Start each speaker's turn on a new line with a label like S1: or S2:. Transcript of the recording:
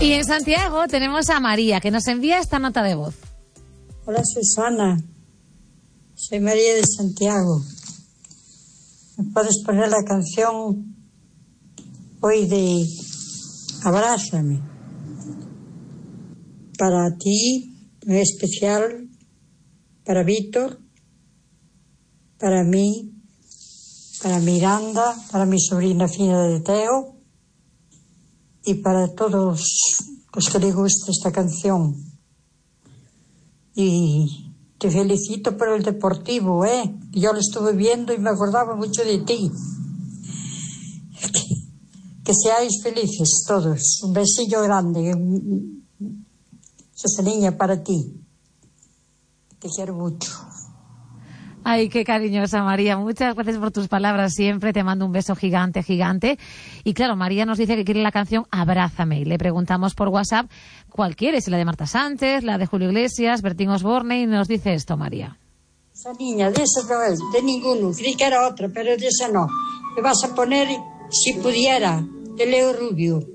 S1: Y en Santiago tenemos a María, que nos envía esta nota de voz.
S2: Hola Susana, soy María de Santiago. ¿Me puedes poner la canción hoy de Abrázame? Para ti, en especial, para Víctor, para mí, para Miranda, para mi sobrina Fina de Teo y para todos los que les gusta esta canción. Y te felicito por el Deportivo, yo lo estuve viendo y me acordaba mucho de ti. Que seáis felices todos. Un besillo grande. Esa niña para ti. Te quiero mucho.
S1: Ay, qué cariñosa, María. Muchas gracias por tus palabras siempre. Te mando un beso gigante, gigante. Y claro, María nos dice que quiere la canción Abrázame. Y le preguntamos por WhatsApp cuál quiere, si la de Marta Sánchez, la de Julio Iglesias, Bertín Osborne. Y nos dice esto, María.
S2: Esa niña, de esa no es, de ninguno. Creí que era otra, pero de esa no. Me vas a poner, si pudiera, de Leo Rubio.